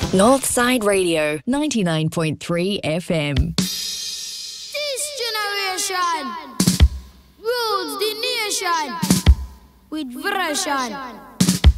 Northside Radio, 99.3 FM. This generation rules the nation with version.